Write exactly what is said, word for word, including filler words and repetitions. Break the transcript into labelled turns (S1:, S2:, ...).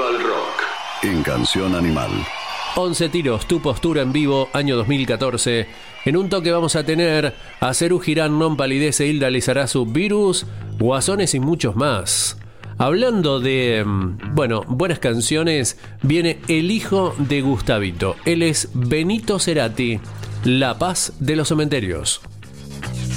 S1: Festival Rock. En Canción Animal.
S2: once tiros, tu postura en vivo, año dos mil catorce. En un toque vamos a tener a Serú Girán, Non Palidece, Hilda Lizarazu, Virus, Guasones y muchos más. Hablando de, bueno, buenas canciones, viene el hijo de Gustavito. Él es Benito Cerati, La Paz de los Cementerios.